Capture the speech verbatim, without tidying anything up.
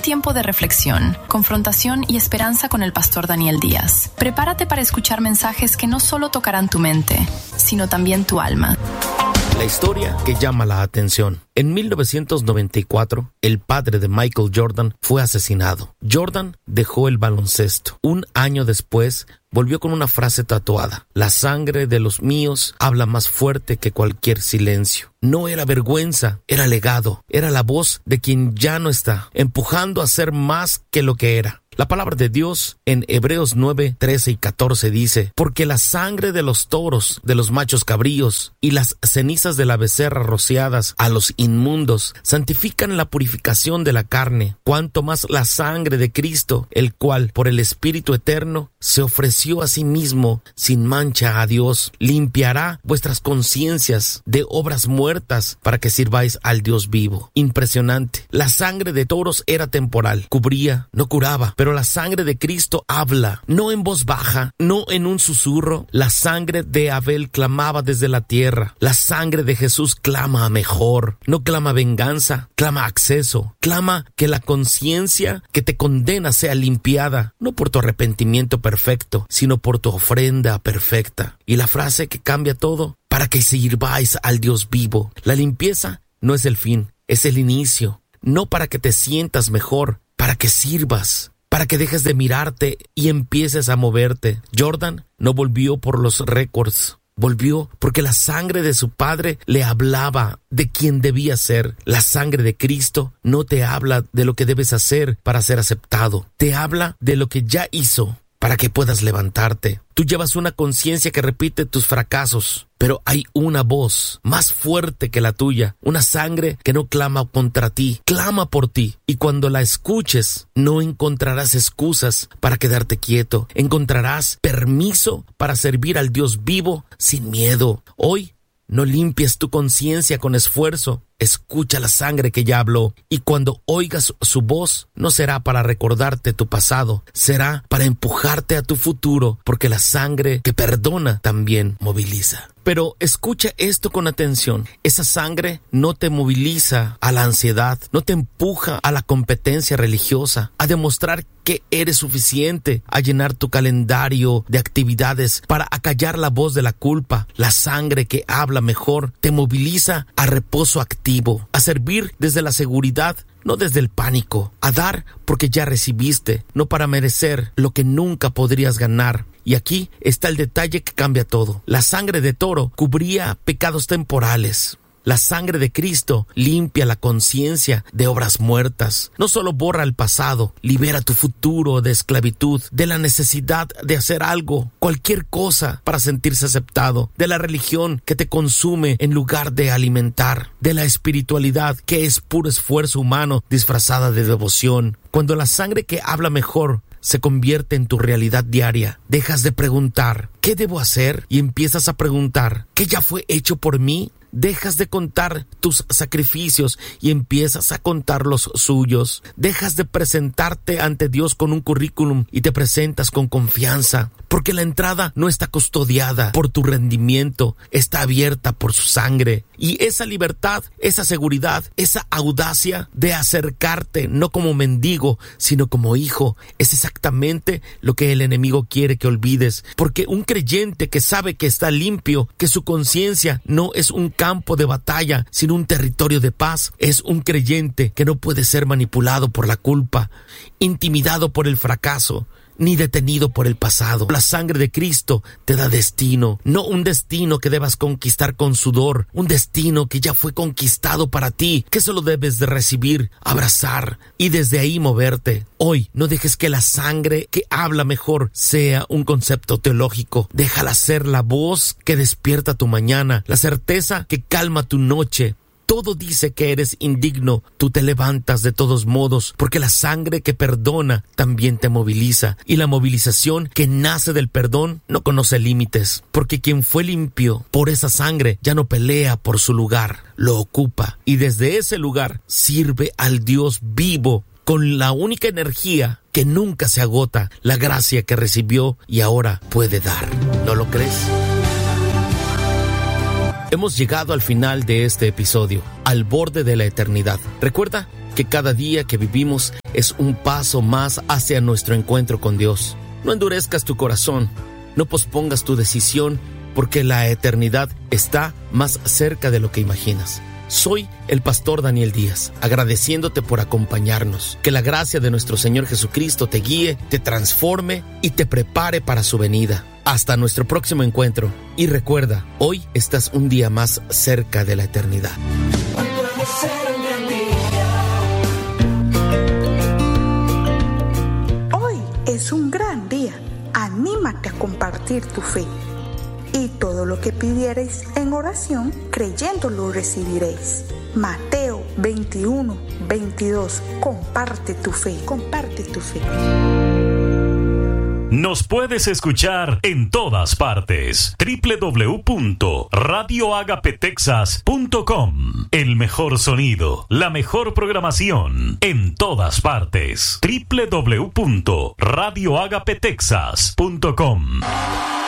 tiempo de reflexión, confrontación y esperanza con el pastor Daniel Díaz. Prepárate para escuchar mensajes que no solo tocarán tu mente, sino también tu alma. La historia que llama la atención. En mil novecientos noventa y cuatro, el padre de Michael Jordan fue asesinado. Jordan dejó el baloncesto. Un año después, volvió con una frase tatuada: la sangre de los míos habla más fuerte que cualquier silencio. No era vergüenza, era legado, era la voz de quien ya no está, empujando a ser más que lo que era. La palabra de Dios en Hebreos nueve, trece y catorce dice: porque la sangre de los toros, de los machos cabríos y las cenizas de la becerra rociadas a los inmundos santifican la purificación de la carne, cuanto más la sangre de Cristo, el cual por el Espíritu eterno se ofreció a sí mismo sin mancha a Dios, limpiará vuestras conciencias de obras muertas para que sirváis al Dios vivo. Impresionante. La sangre de toros era temporal, cubría, no curaba, pero la sangre de Cristo habla, no en voz baja, no en un susurro. La sangre de Abel clamaba desde la tierra. La sangre de Jesús clama a mejor. No clama venganza, clama acceso. Clama que la conciencia que te condena sea limpiada, no por tu arrepentimiento perfecto, sino por tu ofrenda perfecta. Y la frase que cambia todo: para que sirváis al Dios vivo. La limpieza no es el fin, es el inicio. No para que te sientas mejor, para que sirvas, para que dejes de mirarte y empieces a moverte. Jordan no volvió por los récords, volvió porque la sangre de su padre le hablaba de quién debía ser. La sangre de Cristo no te habla de lo que debes hacer para ser aceptado, te habla de lo que ya hizo para que puedas levantarte. Tú llevas una conciencia que repite tus fracasos, pero hay una voz más fuerte que la tuya, una sangre que no clama contra ti, clama por ti. Y cuando la escuches, no encontrarás excusas para quedarte quieto, encontrarás permiso para servir al Dios vivo sin miedo. Hoy no limpies tu conciencia con esfuerzo. Escucha la sangre que ya habló, y cuando oigas su voz, no será para recordarte tu pasado, será para empujarte a tu futuro, porque la sangre que perdona también moviliza. Pero escucha esto con atención. Esa sangre no te moviliza a la ansiedad, no te empuja a la competencia religiosa, a demostrar que eres suficiente, a llenar tu calendario de actividades para acallar la voz de la culpa. La sangre que habla mejor te moviliza a reposo activo, a servir desde la seguridad, no desde el pánico, a dar porque ya recibiste, no para merecer lo que nunca podrías ganar. Y aquí está el detalle que cambia todo. La sangre de toro cubría pecados temporales. La sangre de Cristo limpia la conciencia de obras muertas. No solo borra el pasado, libera tu futuro de esclavitud, de la necesidad de hacer algo, cualquier cosa para sentirse aceptado, de la religión que te consume en lugar de alimentar, de la espiritualidad que es puro esfuerzo humano disfrazada de devoción. Cuando la sangre que habla mejor se convierte en tu realidad diaria, dejas de preguntar ¿qué debo hacer? Y empiezas a preguntar ¿qué ya fue hecho por mí? Dejas de contar tus sacrificios y empiezas a contar los suyos. Dejas de presentarte ante Dios con un currículum y te presentas con confianza, porque la entrada no está custodiada por tu rendimiento, está abierta por su sangre. Y esa libertad, esa seguridad, esa audacia de acercarte no como mendigo, sino como hijo, es exactamente lo que el enemigo quiere que olvides. Porque un creyente que sabe que está limpio, que su conciencia no es un campo de batalla, sino un territorio de paz, es un creyente que no puede ser manipulado por la culpa, intimidado por el fracaso, ni detenido por el pasado. La sangre de Cristo te da destino, no un destino que debas conquistar con sudor, un destino que ya fue conquistado para ti, que solo debes de recibir, abrazar y desde ahí moverte. Hoy no dejes que la sangre que habla mejor sea un concepto teológico. Déjala ser la voz que despierta tu mañana, la certeza que calma tu noche. Todo dice que eres indigno, tú te levantas de todos modos, porque la sangre que perdona también te moviliza, y la movilización que nace del perdón no conoce límites, porque quien fue limpio por esa sangre ya no pelea por su lugar, lo ocupa, y desde ese lugar sirve al Dios vivo, con la única energía que nunca se agota, la gracia que recibió y ahora puede dar. ¿No lo crees? Hemos llegado al final de este episodio, al borde de la eternidad. Recuerda que cada día que vivimos es un paso más hacia nuestro encuentro con Dios. No endurezcas tu corazón, no pospongas tu decisión, porque la eternidad está más cerca de lo que imaginas. Soy el pastor Daniel Díaz, agradeciéndote por acompañarnos. Que la gracia de nuestro Señor Jesucristo te guíe, te transforme y te prepare para su venida. Hasta nuestro próximo encuentro. Y recuerda, hoy estás un día más cerca de la eternidad. Hoy es un gran día. Anímate a compartir tu fe. Y todo lo que pidiereis en oración, creyendo lo recibiréis. Mateo veintiuno, veintidós. Comparte tu fe, comparte tu fe. Nos puedes escuchar en todas partes. doble u doble u doble u punto radio agape texas punto com. El mejor sonido, la mejor programación en todas partes. doble u doble u doble u punto radio agape texas punto com.